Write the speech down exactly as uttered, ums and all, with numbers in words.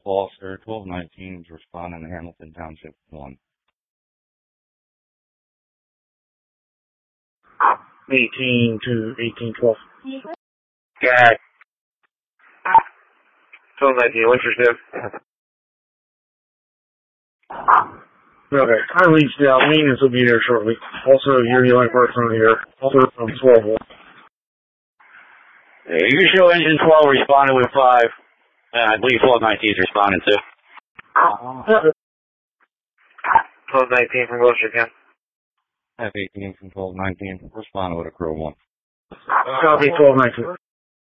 Foster, twelve nineteen is responding to Hamilton Township one. eighteen to eighteen twelve. Got twelve nineteen, what's your shift? Okay, I reached out. Maintenance will be there shortly. Also, you're the only person here. Also from twelve. Yeah, usual engine twelve responded with five. And I believe twelve nineteen is responding too. Uh, twelve nineteen from Wilshire again. F eighteen from twelve nineteen, responding with a crew one. Copy twelve nineteen.